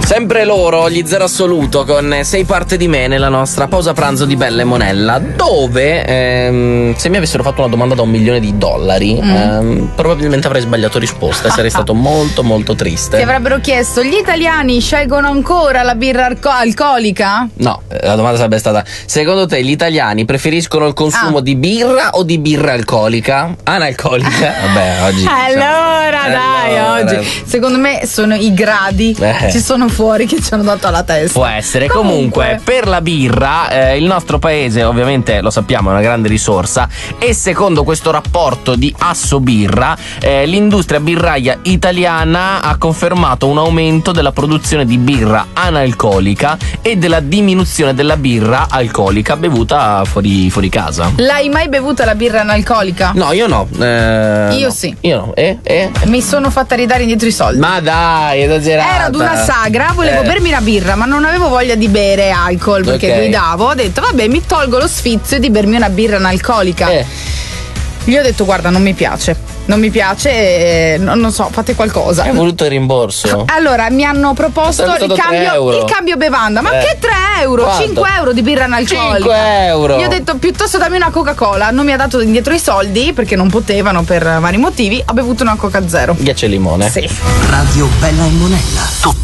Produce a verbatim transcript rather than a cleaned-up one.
Sempre loro, gli Zero Assoluto, con Sei parte di me nella nostra pausa pranzo di Bella e Monella, dove ehm, se mi avessero fatto una domanda da un milione di dollari mm. ehm, probabilmente avrei sbagliato risposta e sarei stato molto molto triste. Ti avrebbero chiesto: gli italiani scelgono ancora la birra alco- alcolica? No, la domanda sarebbe stata: secondo te gli italiani preferiscono il consumo ah. di birra o di birra alcolica? Analcolica? Vabbè, oggi allora diciamo. dai allora. Oggi secondo me sono i gradi eh. ci sono fuori che ci hanno dato alla testa. Può essere. Comunque, Comunque per la birra eh, il nostro paese, ovviamente lo sappiamo, è una grande risorsa, e secondo questo rapporto di Assobirra eh, l'industria birraia italiana ha confermato un aumento della produzione di birra analcolica e della diminuzione della birra alcolica bevuta fuori, fuori casa. L'hai mai bevuta la birra analcolica? No, io no. Eh, io no. sì. Io no. Eh, eh. Mi sono fatta ridare indietro i soldi. Ma dai, esagerata. Era ad una sagra, volevo eh. bermi una birra, ma non avevo voglia di bere alcol perché okay. guidavo. Ho detto vabbè, mi tolgo lo sfizio di bermi una birra analcolica. Eh. Gli ho detto guarda, non mi piace, non mi piace, eh, non, non so, fate qualcosa. Hai voluto il rimborso? Allora mi hanno proposto il cambio, il cambio bevanda. Ma eh. che tre euro? Quanto? cinque euro di birra analcolica. cinque euro. Gli ho detto piuttosto dammi una Coca-Cola. Non mi ha dato indietro i soldi perché non potevano per vari motivi. Ho bevuto una Coca Zero. Ghiaccio e limone. Sì. Radio Bella e Monella.